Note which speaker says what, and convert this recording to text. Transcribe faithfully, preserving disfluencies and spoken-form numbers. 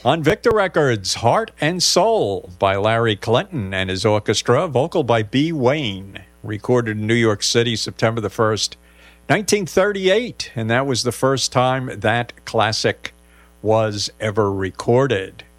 Speaker 1: On Victor Records, Heart and Soul by Larry Clinton and his orchestra, vocal by B. Wayne, recorded in New York City, September the first, nineteen thirty-eight, and that was the first time that classic was ever recorded.